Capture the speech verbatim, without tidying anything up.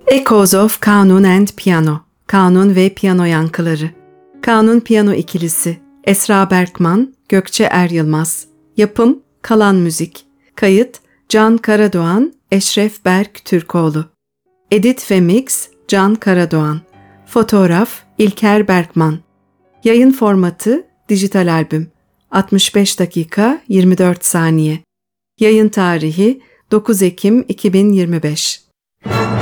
Echoes of Kanun and Piano, Kanun ve Piyano Yankıları. Kanun Piyano İkilisi, Esra Berkman, Gökçe Er Yılmaz. Yapım, Kalan Müzik. Kayıt, Can Karadoğan, Eşref Berk Türkoğlu. Edit ve Mix, Can Karadoğan. Fotoğraf, İlker Berkman. Yayın formatı, dijital albüm. altmış beş dakika yirmi dört saniye. Yayın tarihi dokuz Ekim iki bin yirmi beş.